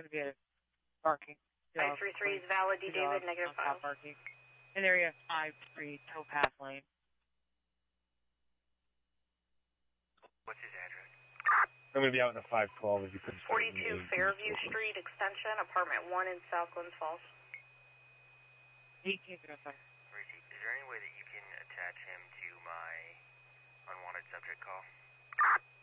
going to be a parking. 533 is valid, D. David, negative 5. Parking. In area 53, towpath lane. What's his address? I'm going to be out in a 512 if you could. 42 Fairview Street, extension, apartment 1 in South Glens Falls. 1805. Is there any way that you can attach him to my unwanted subject call?